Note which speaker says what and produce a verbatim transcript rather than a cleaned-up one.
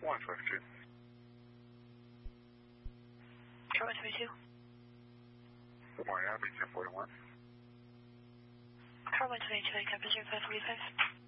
Speaker 1: one twenty-two.
Speaker 2: Car one twenty-two.
Speaker 1: Good morning, I'll be ten forty-one.
Speaker 2: Car one twenty-two, I can presume five forty-five.